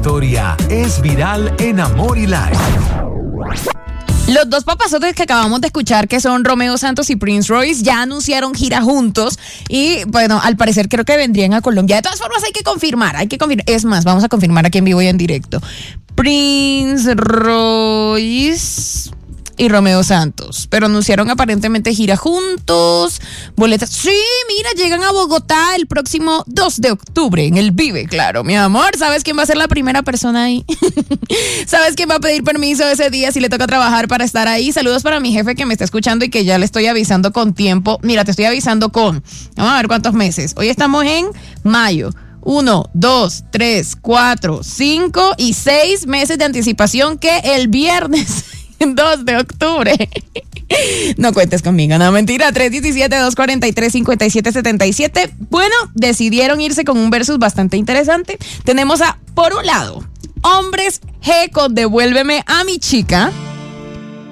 historia es viral en Amor y Life. Los dos papazotes que acabamos de escuchar, que son Romeo Santos y Prince Royce, ya anunciaron gira juntos y, bueno, al parecer creo que vendrían a Colombia. De todas formas, hay que confirmar. Es más, vamos a confirmar aquí en vivo y en directo. Prince Royce y Romeo Santos, pero anunciaron aparentemente gira juntos, boletas. Sí, mira, llegan a Bogotá el próximo 2 de octubre en el Vive, claro, mi amor. ¿Sabes quién va a ser la primera persona ahí? ¿Sabes quién va a pedir permiso ese día si le toca trabajar para estar ahí? Saludos para mi jefe que me está escuchando y que ya le estoy avisando con tiempo. Mira, te estoy avisando vamos a ver cuántos meses. Hoy estamos en mayo. 1, 2, 3, 4, 5 y 6 meses de anticipación, que el viernes 2 de octubre. No cuentes conmigo, no, mentira. 317-243-5777. Bueno, decidieron irse con un versus bastante interesante. Tenemos por un lado, Hombres G con Devuélveme a mi chica.